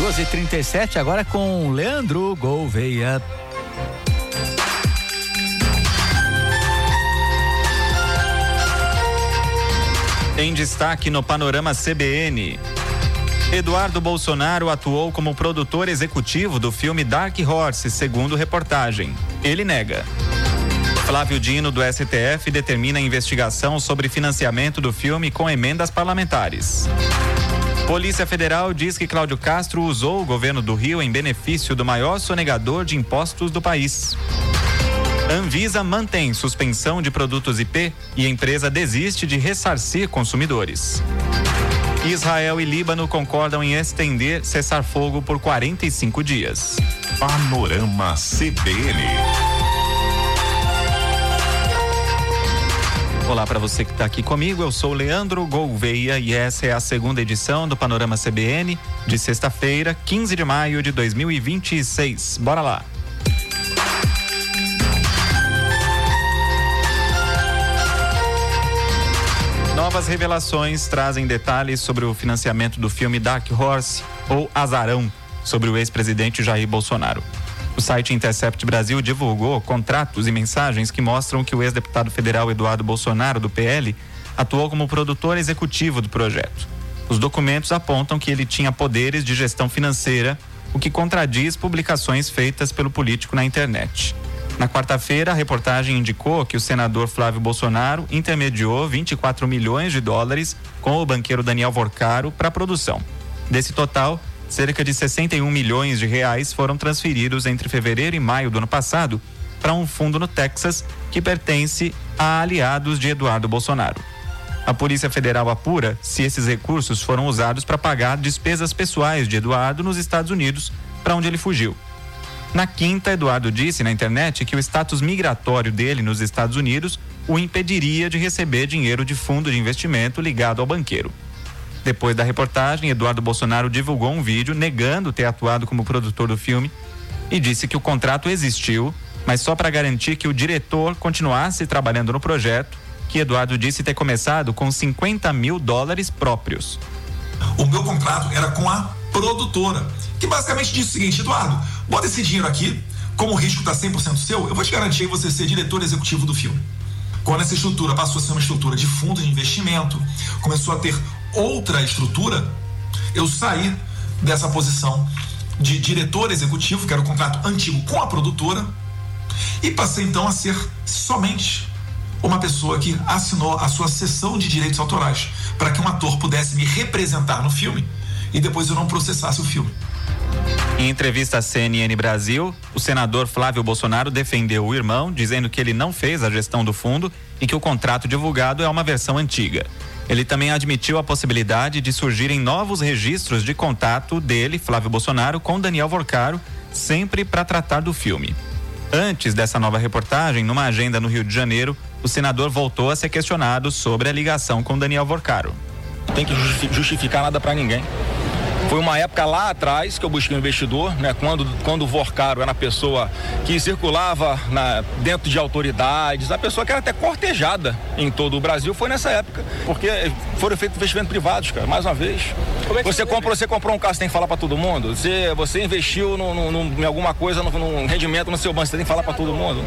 2h37, agora com Leandro Gouveia. Em destaque no Panorama CBN, Eduardo Bolsonaro atuou como produtor executivo do filme Dark Horse, segundo reportagem. Ele nega. Flávio Dino, do STF, determina a investigação sobre financiamento do filme com emendas parlamentares. Polícia Federal diz que Cláudio Castro usou o governo do Rio em benefício do maior sonegador de impostos do país. Anvisa mantém suspensão de produtos IP e a empresa desiste de ressarcir consumidores. Israel e Líbano concordam em estender cessar-fogo por 45 dias. Panorama CBN. Olá para você que está aqui comigo, eu sou Leandro Gouveia e essa é a segunda edição do Panorama CBN de sexta-feira, 15 de maio de 2026. Bora lá! Novas revelações trazem detalhes sobre o financiamento do filme Dark Horse, ou Azarão, sobre o ex-presidente Jair Bolsonaro. O site Intercept Brasil divulgou contratos e mensagens que mostram que o ex-deputado federal Eduardo Bolsonaro, do PL, atuou como produtor executivo do projeto. Os documentos apontam que ele tinha poderes de gestão financeira, o que contradiz publicações feitas pelo político na internet. Na quarta-feira, a reportagem indicou que o senador Flávio Bolsonaro intermediou 24 milhões de dólares com o banqueiro Daniel Vorcaro para a produção. Desse total, cerca de 61 milhões de reais foram transferidos entre fevereiro e maio do ano passado para um fundo no Texas que pertence a aliados de Eduardo Bolsonaro. A Polícia Federal apura se esses recursos foram usados para pagar despesas pessoais de Eduardo nos Estados Unidos, para onde ele fugiu. Na quinta, Eduardo disse na internet que o status migratório dele nos Estados Unidos o impediria de receber dinheiro de fundo de investimento ligado ao banqueiro. Depois da reportagem, Eduardo Bolsonaro divulgou um vídeo negando ter atuado como produtor do filme e disse que o contrato existiu, mas só para garantir que o diretor continuasse trabalhando no projeto, que Eduardo disse ter começado com 50 mil dólares próprios. O meu contrato era com a produtora, que basicamente disse o seguinte: Eduardo, bota esse dinheiro aqui, como o risco está 100% seu, eu vou te garantir você ser diretor executivo do filme. Quando essa estrutura passou a ser uma estrutura de fundo de investimento, começou a ter outra estrutura, eu saí dessa posição de diretor executivo, que era o contrato antigo com a produtora, e passei então a ser somente uma pessoa que assinou a sua cessão de direitos autorais para que um ator pudesse me representar no filme e depois eu não processasse o filme. Em entrevista à CNN Brasil, o senador Flávio Bolsonaro defendeu o irmão, dizendo que ele não fez a gestão do fundo e que o contrato divulgado é uma versão antiga. Ele também admitiu a possibilidade de surgirem novos registros de contato dele, Flávio Bolsonaro, com Daniel Vorcaro, sempre para tratar do filme. Antes dessa nova reportagem, numa agenda no Rio de Janeiro, o senador voltou a ser questionado sobre a ligação com Daniel Vorcaro. Não tem que justificar nada para ninguém. Foi uma época lá atrás que eu busquei um investidor, né? Quando o Vorcaro era a pessoa que circulava dentro de autoridades, a pessoa que era até cortejada em todo o Brasil, foi nessa época, porque foram feitos investimentos privados, cara, mais uma vez. Você comprou um carro, você tem que falar para todo mundo. Você investiu em alguma coisa, num rendimento no seu banco, você tem que falar para todo mundo.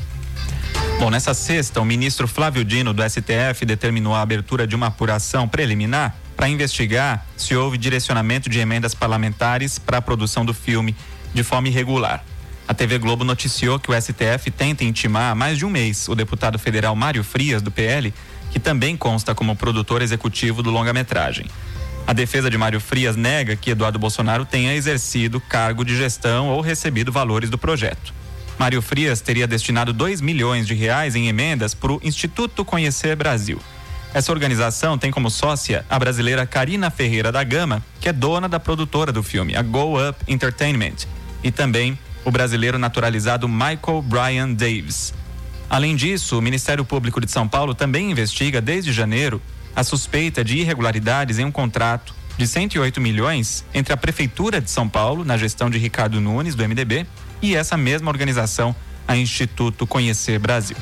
Bom, nessa sexta, o ministro Flávio Dino, do STF, determinou a abertura de uma apuração preliminar para investigar se houve direcionamento de emendas parlamentares para a produção do filme de forma irregular. A TV Globo noticiou que o STF tenta intimar há mais de um mês o deputado federal Mário Frias, do PL, que também consta como produtor executivo do longa-metragem. A defesa de Mário Frias nega que Eduardo Bolsonaro tenha exercido cargo de gestão ou recebido valores do projeto. Mário Frias teria destinado 2 milhões de reais em emendas para o Instituto Conhecer Brasil. Essa organização tem como sócia a brasileira Karina Ferreira da Gama, que é dona da produtora do filme, a Go Up Entertainment, e também o brasileiro naturalizado Michael Brian Davis. Além disso, o Ministério Público de São Paulo também investiga desde janeiro a suspeita de irregularidades em um contrato de 108 milhões entre a Prefeitura de São Paulo, na gestão de Ricardo Nunes, do MDB, e essa mesma organização, a Instituto Conhecer Brasil.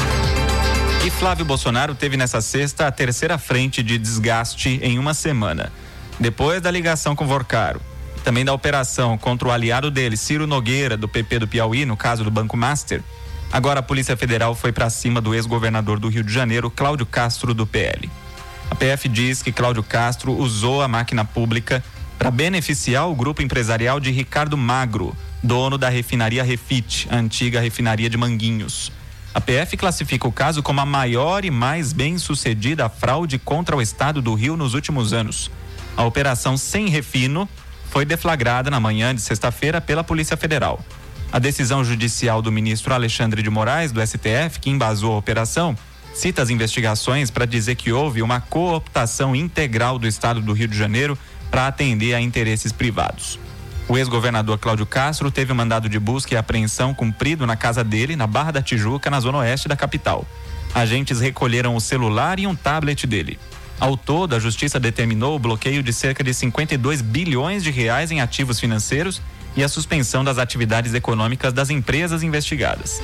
E Flávio Bolsonaro teve nessa sexta a terceira frente de desgaste em uma semana. Depois da ligação com Vorcaro, também da operação contra o aliado dele, Ciro Nogueira, do PP do Piauí, no caso do Banco Master, agora a Polícia Federal foi para cima do ex-governador do Rio de Janeiro, Cláudio Castro, do PL. A PF diz que Cláudio Castro usou a máquina pública para beneficiar o grupo empresarial de Ricardo Magro, dono da refinaria Refit, a antiga refinaria de Manguinhos. A PF classifica o caso como a maior e mais bem-sucedida fraude contra o estado do Rio nos últimos anos. A operação Sem Refino foi deflagrada na manhã de sexta-feira pela Polícia Federal. A decisão judicial do ministro Alexandre de Moraes, do STF, que embasou a operação, cita as investigações para dizer que houve uma cooptação integral do estado do Rio de Janeiro para atender a interesses privados. O ex-governador Cláudio Castro teve um mandado de busca e apreensão cumprido na casa dele, na Barra da Tijuca, na zona oeste da capital. Agentes recolheram o celular e um tablet dele. Ao todo, a Justiça determinou o bloqueio de cerca de 52 bilhões de reais em ativos financeiros e a suspensão das atividades econômicas das empresas investigadas.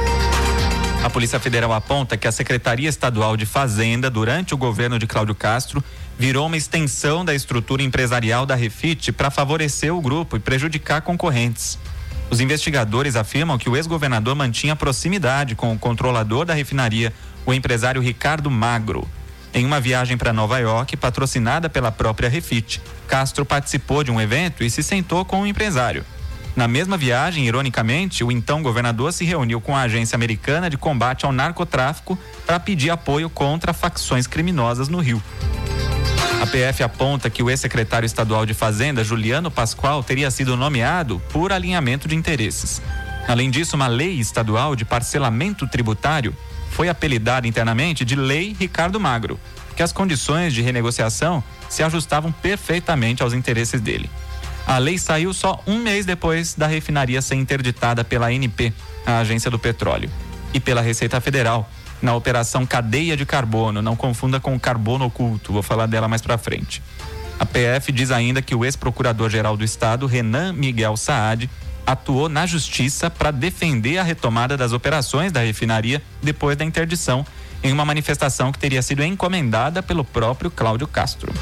A Polícia Federal aponta que a Secretaria Estadual de Fazenda, durante o governo de Cláudio Castro, virou uma extensão da estrutura empresarial da Refit para favorecer o grupo e prejudicar concorrentes. Os investigadores afirmam que o ex-governador mantinha proximidade com o controlador da refinaria, o empresário Ricardo Magro. Em uma viagem para Nova York, patrocinada pela própria Refit, Castro participou de um evento e se sentou com o empresário. Na mesma viagem, ironicamente, o então governador se reuniu com a Agência Americana de Combate ao Narcotráfico para pedir apoio contra facções criminosas no Rio. A PF aponta que o ex-secretário estadual de Fazenda, Juliano Pascoal, teria sido nomeado por alinhamento de interesses. Além disso, uma lei estadual de parcelamento tributário foi apelidada internamente de Lei Ricardo Magro, porque as condições de renegociação se ajustavam perfeitamente aos interesses dele. A lei saiu só um mês depois da refinaria ser interditada pela ANP, a Agência do Petróleo, e pela Receita Federal, na operação Cadeia de Carbono, não confunda com Carbono Oculto, vou falar dela mais pra frente. A PF diz ainda que o ex-procurador-geral do Estado, Renan Miguel Saad, atuou na Justiça para defender a retomada das operações da refinaria depois da interdição, em uma manifestação que teria sido encomendada pelo próprio Cláudio Castro.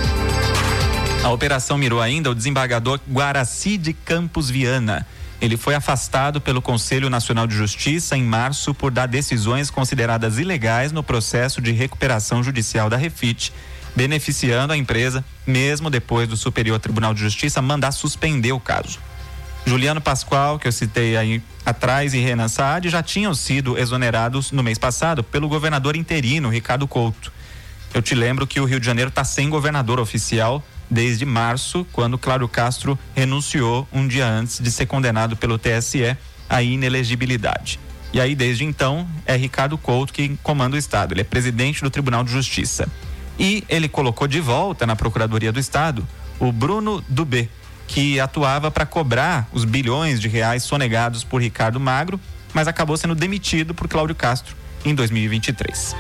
A operação mirou ainda o desembargador Guaraci de Campos Viana. Ele foi afastado pelo Conselho Nacional de Justiça em março por dar decisões consideradas ilegais no processo de recuperação judicial da Refit, beneficiando a empresa, mesmo depois do Superior Tribunal de Justiça mandar suspender o caso. Juliano Pascoal, que eu citei aí atrás, e Renan Saad já tinham sido exonerados no mês passado pelo governador interino, Ricardo Couto. Eu te lembro que o Rio de Janeiro está sem governador oficial desde março, quando Cláudio Castro renunciou um dia antes de ser condenado pelo TSE à inelegibilidade. E aí, desde então, é Ricardo Couto que comanda o Estado. Ele é presidente do Tribunal de Justiça. E ele colocou de volta na Procuradoria do Estado o Bruno Dubé, que atuava para cobrar os bilhões de reais sonegados por Ricardo Magro, mas acabou sendo demitido por Cláudio Castro em 2023.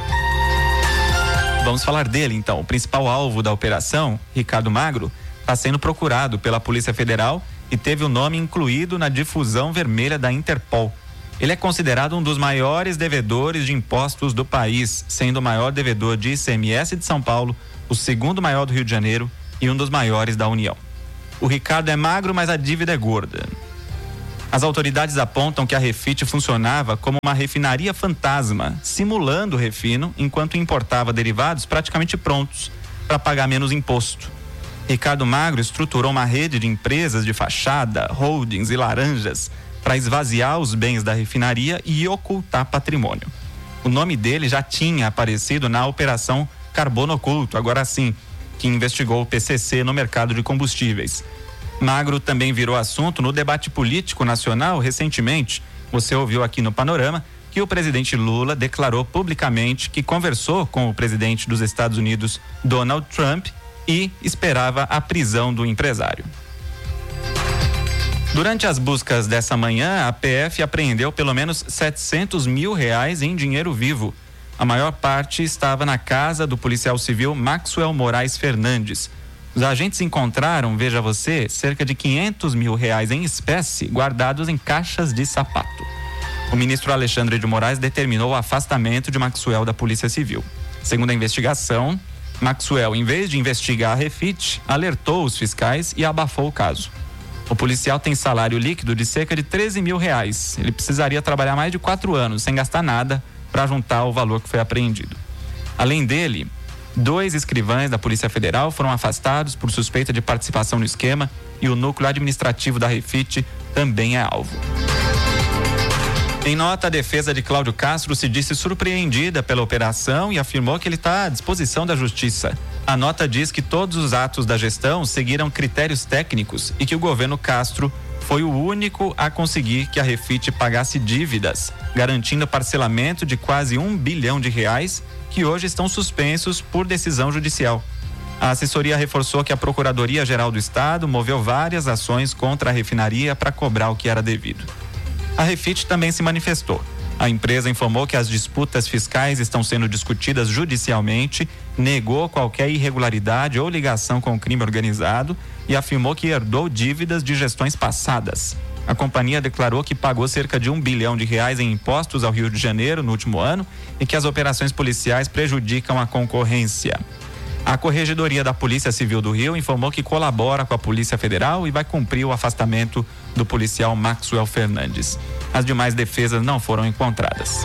Vamos falar dele, então. O principal alvo da operação, Ricardo Magro, está sendo procurado pela Polícia Federal e teve o nome incluído na difusão vermelha da Interpol. Ele é considerado um dos maiores devedores de impostos do país, sendo o maior devedor de ICMS de São Paulo, o segundo maior do Rio de Janeiro e um dos maiores da União. O Ricardo é magro, mas a dívida é gorda. As autoridades apontam que a Refit funcionava como uma refinaria fantasma, simulando o refino, enquanto importava derivados praticamente prontos para pagar menos imposto. Ricardo Magro estruturou uma rede de empresas de fachada, holdings e laranjas para esvaziar os bens da refinaria e ocultar patrimônio. O nome dele já tinha aparecido na Operação Carbono Oculto, agora sim, que investigou o PCC no mercado de combustíveis. Magro também virou assunto no debate político nacional recentemente. Você ouviu aqui no Panorama que o presidente Lula declarou publicamente que conversou com o presidente dos Estados Unidos, Donald Trump, e esperava a prisão do empresário. Durante as buscas dessa manhã, a PF apreendeu pelo menos R$700 mil em dinheiro vivo. A maior parte estava na casa do policial civil Maxwell Moraes Fernandes. Os agentes encontraram, veja você, cerca de R$500 mil em espécie guardados em caixas de sapato. O ministro Alexandre de Moraes determinou o afastamento de Maxwell da Polícia Civil. Segundo a investigação, Maxwell, em vez de investigar a Refit, alertou os fiscais e abafou o caso. O policial tem salário líquido de cerca de R$13 mil. Ele precisaria trabalhar mais de 4 anos, sem gastar nada, para juntar o valor que foi apreendido. Além dele, 2 escrivães da Polícia Federal foram afastados por suspeita de participação no esquema e o núcleo administrativo da Refit também é alvo. Em nota, a defesa de Cláudio Castro se disse surpreendida pela operação e afirmou que ele está à disposição da justiça. A nota diz que todos os atos da gestão seguiram critérios técnicos e que o governo Castro foi o único a conseguir que a Refit pagasse dívidas, garantindo parcelamento de quase R$1 bilhão que hoje estão suspensos por decisão judicial. A assessoria reforçou que a Procuradoria-Geral do Estado moveu várias ações contra a refinaria para cobrar o que era devido. A Refit também se manifestou. A empresa informou que as disputas fiscais estão sendo discutidas judicialmente, negou qualquer irregularidade ou ligação com o crime organizado e afirmou que herdou dívidas de gestões passadas. A companhia declarou que pagou cerca de R$1 bilhão em impostos ao Rio de Janeiro no último ano e que as operações policiais prejudicam a concorrência. A Corregedoria da Polícia Civil do Rio informou que colabora com a Polícia Federal e vai cumprir o afastamento do policial Maxwell Fernandes. As demais defesas não foram encontradas.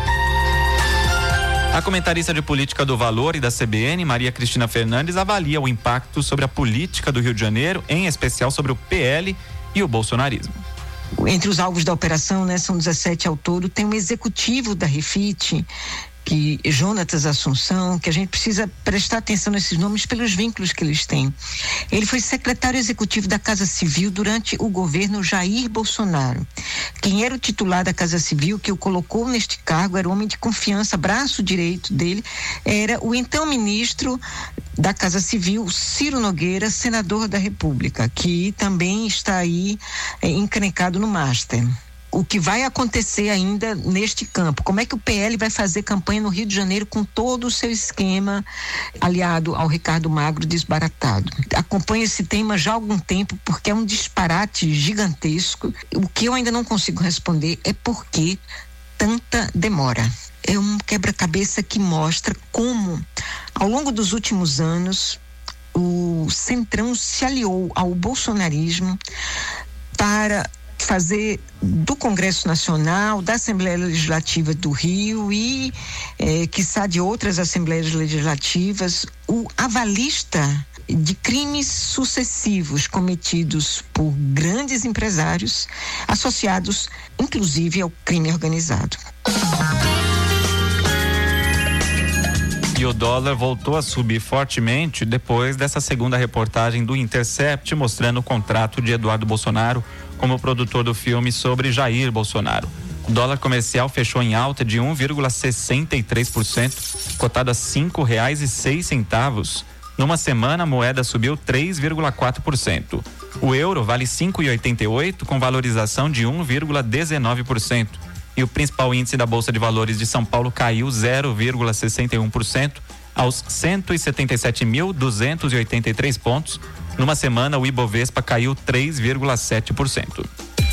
A comentarista de política do Valor e da CBN, Maria Cristina Fernandes, avalia o impacto sobre a política do Rio de Janeiro, em especial sobre o PL e o bolsonarismo. Entre os alvos da operação, são 17 ao todo, tem um executivo da Refit, que Jonatas Assunção, que a gente precisa prestar atenção nesses nomes pelos vínculos que eles têm. Ele foi secretário executivo da Casa Civil durante o governo Jair Bolsonaro. Quem era o titular da Casa Civil, que o colocou neste cargo, era o homem de confiança, braço direito dele, era o então ministro da Casa Civil, Ciro Nogueira, senador da República, que também está aí encrencado no Master. O que vai acontecer ainda neste campo? Como é que o PL vai fazer campanha no Rio de Janeiro com todo o seu esquema aliado ao Ricardo Magro desbaratado? Acompanho esse tema já há algum tempo porque é um disparate gigantesco. O que eu ainda não consigo responder é por que tanta demora. É um quebra-cabeça que mostra como, ao longo dos últimos anos, o Centrão se aliou ao bolsonarismo para fazer do Congresso Nacional, da Assembleia Legislativa do Rio e, quiçá, de outras Assembleias Legislativas, o avalista de crimes sucessivos cometidos por grandes empresários, associados, inclusive, ao crime organizado. E o dólar voltou a subir fortemente depois dessa segunda reportagem do Intercept mostrando o contrato de Eduardo Bolsonaro como produtor do filme sobre Jair Bolsonaro. O dólar comercial fechou em alta de 1,63%, cotado a R$ 5,06. Numa semana, a moeda subiu 3,4%. O euro vale 5,88, com valorização de 1,19%. E o principal índice da Bolsa de Valores de São Paulo caiu 0,61% aos 177.283 pontos. Numa semana, o Ibovespa caiu 3,7%.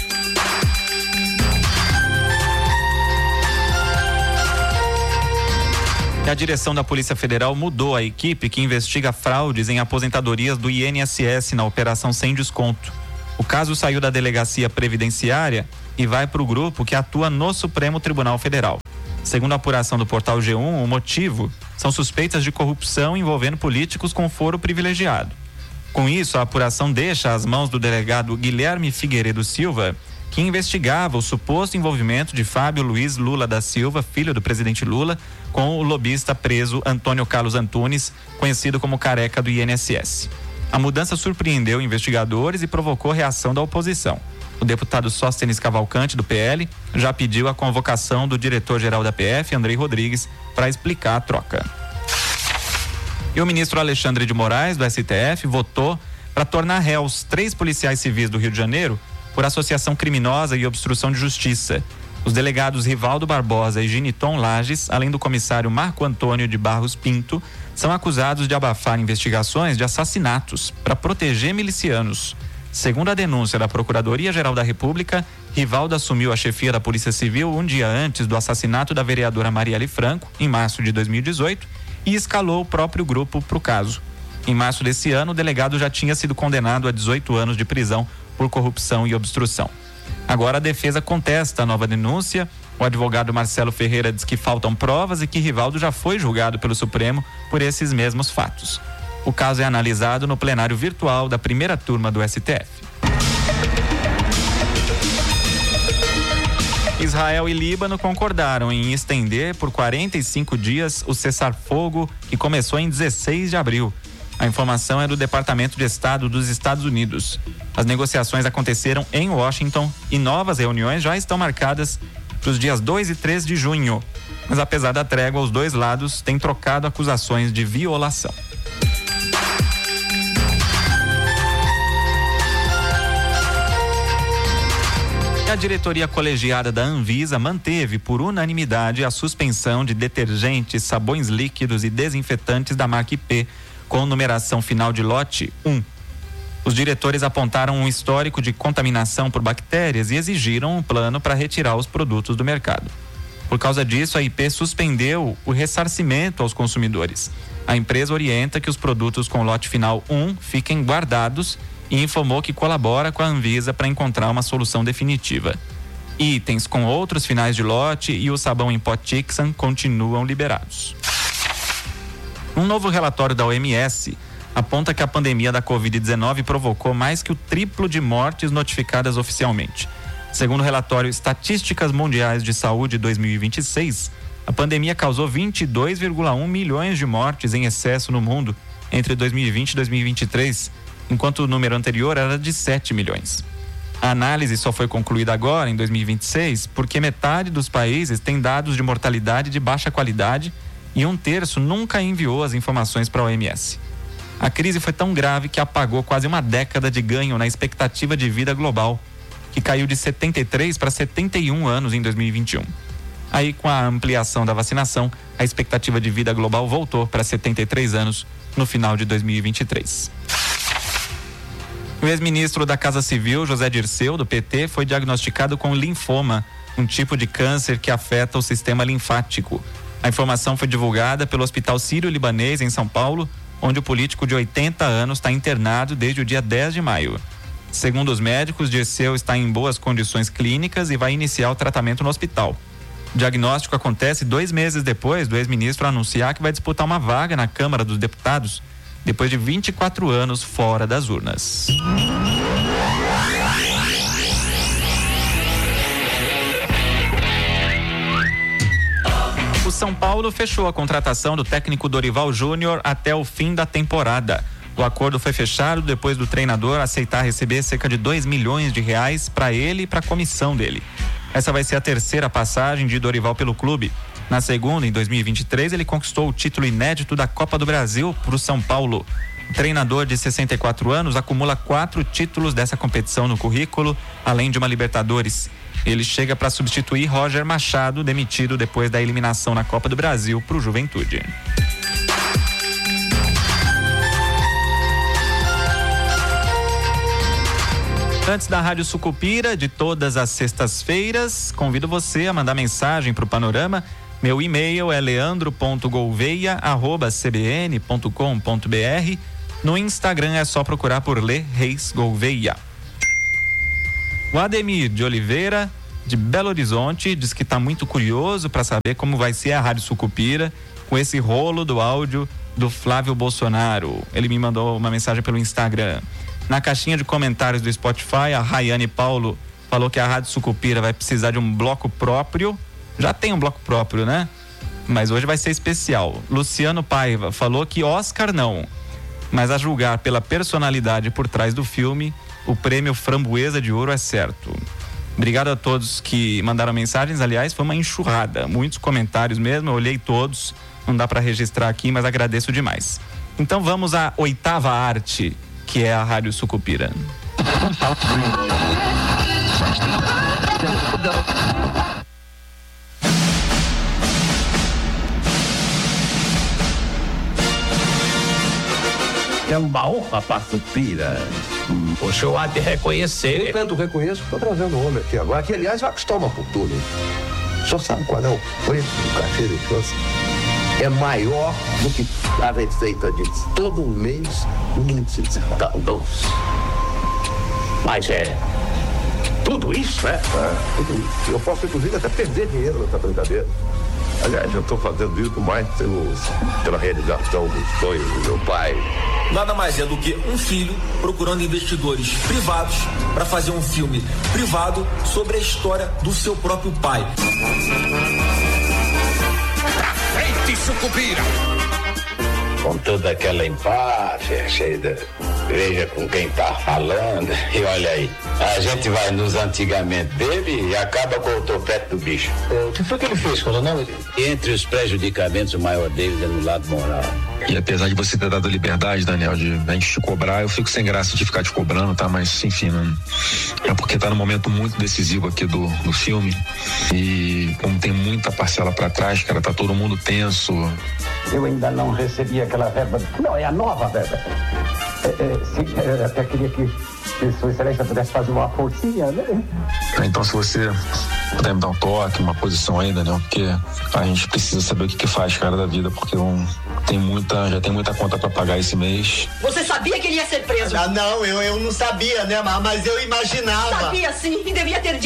A direção da Polícia Federal mudou a equipe que investiga fraudes em aposentadorias do INSS na Operação Sem Desconto. O caso saiu da Delegacia Previdenciária e vai para o grupo que atua no Supremo Tribunal Federal. Segundo a apuração do portal G1, o motivo são suspeitas de corrupção envolvendo políticos com foro privilegiado. Com isso, a apuração deixa às mãos do delegado Guilherme Figueiredo Silva, que investigava o suposto envolvimento de Fábio Luiz Lula da Silva, filho do presidente Lula, com o lobista preso Antônio Carlos Antunes, conhecido como Careca do INSS. A mudança surpreendeu investigadores e provocou reação da oposição. O deputado Sóstenes Cavalcante, do PL, já pediu a convocação do diretor-geral da PF, Andrei Rodrigues, para explicar a troca. E o ministro Alexandre de Moraes, do STF, votou para tornar réus 3 policiais civis do Rio de Janeiro por associação criminosa e obstrução de justiça. Os delegados Rivaldo Barbosa e Giniton Lages, além do comissário Marco Antônio de Barros Pinto, são acusados de abafar investigações de assassinatos para proteger milicianos. Segundo a denúncia da Procuradoria-Geral da República, Rivaldo assumiu a chefia da Polícia Civil um dia antes do assassinato da vereadora Marielle Franco, em março de 2018, e escalou o próprio grupo para o caso. Em março desse ano, o delegado já tinha sido condenado a 18 anos de prisão por corrupção e obstrução. Agora a defesa contesta a nova denúncia. O advogado Marcelo Ferreira diz que faltam provas e que Rivaldo já foi julgado pelo Supremo por esses mesmos fatos. O caso é analisado no plenário virtual da primeira turma do STF. Israel e Líbano concordaram em estender por 45 dias o cessar-fogo que começou em 16 de abril. A informação é do Departamento de Estado dos Estados Unidos. As negociações aconteceram em Washington e novas reuniões já estão marcadas para os dias 2 e 3 de junho. Mas apesar da trégua, os dois lados têm trocado acusações de violação. A diretoria colegiada da Anvisa manteve por unanimidade a suspensão de detergentes, sabões líquidos e desinfetantes da marca IP, com numeração final de lote 1. Os diretores apontaram um histórico de contaminação por bactérias e exigiram um plano para retirar os produtos do mercado. Por causa disso, a IP suspendeu o ressarcimento aos consumidores. A empresa orienta que os produtos com lote final 1 fiquem guardados e informou que colabora com a Anvisa para encontrar uma solução definitiva. Itens com outros finais de lote e o sabão em pó Tixan continuam liberados. Um novo relatório da OMS aponta que a pandemia da Covid-19 provocou mais que o triplo de mortes notificadas oficialmente. Segundo o relatório Estatísticas Mundiais de Saúde 2026, a pandemia causou 22,1 milhões de mortes em excesso no mundo entre 2020 e 2023, enquanto o número anterior era de 7 milhões. A análise só foi concluída agora, em 2026, porque metade dos países tem dados de mortalidade de baixa qualidade e 1/3 nunca enviou as informações para a OMS. A crise foi tão grave que apagou quase uma década de ganho na expectativa de vida global, que caiu de 73 para 71 anos em 2021. Aí, com a ampliação da vacinação, a expectativa de vida global voltou para 73 anos no final de 2023. O ex-ministro da Casa Civil, José Dirceu, do PT, foi diagnosticado com linfoma, um tipo de câncer que afeta o sistema linfático. A informação foi divulgada pelo Hospital Sírio-Libanês, em São Paulo, onde o político de 80 anos está internado desde o dia 10 de maio. Segundo os médicos, Dirceu está em boas condições clínicas e vai iniciar o tratamento no hospital. O diagnóstico acontece 2 meses depois do ex-ministro anunciar que vai disputar uma vaga na Câmara dos Deputados, depois de 24 anos fora das urnas. O São Paulo fechou a contratação do técnico Dorival Júnior até o fim da temporada. O acordo foi fechado depois do treinador aceitar receber cerca de R$2 milhões para ele e para a comissão dele. Essa vai ser a terceira passagem de Dorival pelo clube. Na segunda, em 2023, ele conquistou o título inédito da Copa do Brasil para o São Paulo. O treinador de 64 anos acumula 4 títulos dessa competição no currículo, além de uma Libertadores. Ele chega para substituir Roger Machado, demitido depois da eliminação na Copa do Brasil para o Juventude. Antes da Rádio Sucupira, de todas as sextas-feiras, convido você a mandar mensagem para o Panorama. Meu e-mail é leandro.gouveia@cbn.com.br. No Instagram é só procurar por Lê Reis Gouveia. O Ademir de Oliveira, de Belo Horizonte, diz que está muito curioso para saber como vai ser a Rádio Sucupira com esse rolo do áudio do Flávio Bolsonaro. Ele me mandou uma mensagem pelo Instagram. Na caixinha de comentários do Spotify, a Rayane Paulo falou que a Rádio Sucupira vai precisar de um bloco próprio. Já tem um bloco próprio, né? Mas hoje vai ser especial. Luciano Paiva falou que Oscar não, mas a julgar pela personalidade por trás do filme, o prêmio Framboesa de Ouro é certo. Obrigado a todos que mandaram mensagens. Aliás, foi uma enxurrada, muitos comentários mesmo, eu olhei todos, não dá para registrar aqui, mas agradeço demais. Então vamos à 8ª arte, que é a Rádio Sucupira. É uma honra para Sucupira. O senhor há de reconhecer. Eu tanto reconheço, estou trazendo o homem aqui agora, que aliás vai custar uma fortuna. O senhor sabe qual é o preço do cachê de França? é maior do que a receita de todo mês muitos cidadãos. Mas tudo isso, né? Tudo isso. Eu posso, inclusive, até perder dinheiro nessa brincadeira. Aliás, eu estou fazendo isso mais pela realização dos sonhos do meu pai. Nada mais é do que um filho procurando investidores privados para fazer um filme privado sobre a história do seu próprio pai. Pra frente, Sucupira! Com toda aquela empáfia, cheia de... Veja com quem tá falando. E olha aí, a gente vai nos antigamente dele e acaba com o topete do bicho. O que foi que ele fez, coronel? Entre os prejudicamentos, o maior deles é no lado moral. E apesar de você ter dado liberdade, Daniel, de a gente te cobrar, eu fico sem graça de ficar te cobrando, tá? Mas, enfim, não... é porque tá num momento muito decisivo aqui do filme. E como tem muita parcela pra trás, cara, tá todo mundo tenso. Eu ainda não recebi aquela verba. Não, é a nova verba. Sim, eu até queria que Sua Excelência pudesse fazer uma forcinha, né? Então, se você puder me dar um toque, uma posição aí, Daniel, porque a gente precisa saber o que faz, cara, da vida, porque já tem muita conta pra pagar esse mês. Você sabia que ele ia ser preso? Não, eu não sabia, né, mas eu imaginava. Sabia sim, e devia ter dito.